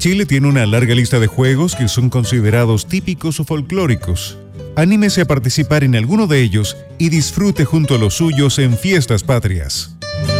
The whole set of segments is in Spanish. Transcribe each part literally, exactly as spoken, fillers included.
Chile tiene una larga lista de juegos que son considerados típicos o folclóricos. Anímese a participar en alguno de ellos y disfrute junto a los suyos en fiestas patrias.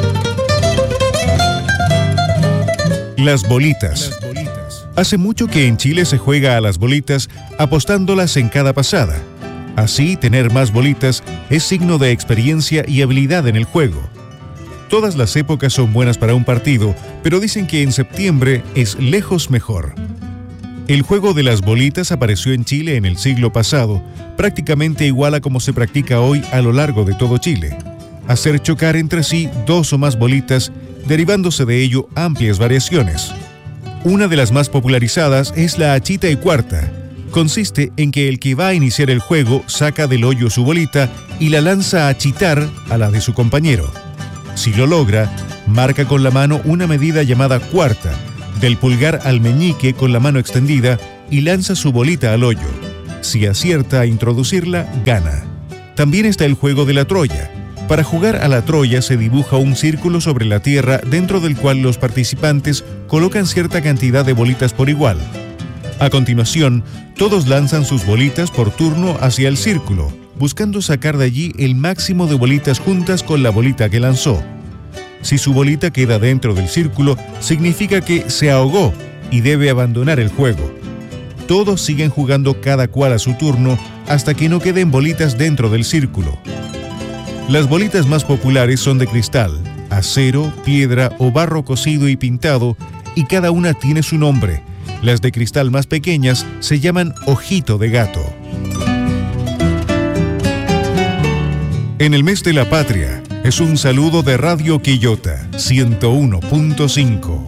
Las bolitas. Las bolitas. Hace mucho que en Chile se juega a las bolitas apostándolas en cada pasada. Así, tener más bolitas es signo de experiencia y habilidad en el juego. Todas las épocas son buenas para un partido, pero dicen que en septiembre es lejos mejor. El juego de las bolitas apareció en Chile en el siglo pasado, prácticamente igual a como se practica hoy a lo largo de todo Chile. Hacer chocar entre sí dos o más bolitas, derivándose de ello amplias variaciones. Una de las más popularizadas es la achita y cuarta. Consiste en que el que va a iniciar el juego saca del hoyo su bolita y la lanza a achitar a la de su compañero. Si lo logra, marca con la mano una medida llamada cuarta, del pulgar al meñique con la mano extendida, y lanza su bolita al hoyo. Si acierta a introducirla, gana. También está el juego de la Troya. Para jugar a la Troya se dibuja un círculo sobre la tierra dentro del cual los participantes colocan cierta cantidad de bolitas por igual. A continuación, todos lanzan sus bolitas por turno hacia el círculo, buscando sacar de allí el máximo de bolitas juntas con la bolita que lanzó. Si su bolita queda dentro del círculo, significa que se ahogó y debe abandonar el juego. Todos siguen jugando cada cual a su turno hasta que no queden bolitas dentro del círculo. Las bolitas más populares son de cristal, acero, piedra o barro cocido y pintado, y cada una tiene su nombre. Las de cristal más pequeñas se llaman ojito de gato. En el mes de la patria es un saludo de Radio Quillota ciento uno punto cinco.